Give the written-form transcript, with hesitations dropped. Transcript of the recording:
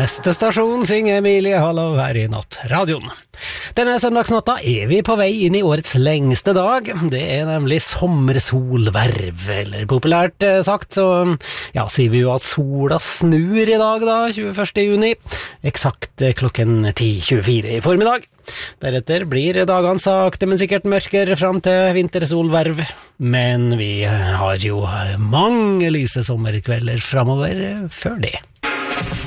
Neste stasjon synger Emilie Hallow her i Nattradioen. Denne søndagsnatta vi på vei inn i årets lengste dag. Det nemlig sommersolverv, eller populært sagt, så sier vi jo at sola snur i dag da, 21. juni, eksakt klokken 10:24 i formiddag. Deretter blir dagene sakte, men sikkert mørkere frem til vintersolverv, men vi har jo mange lyse sommerkvelder fremover før det.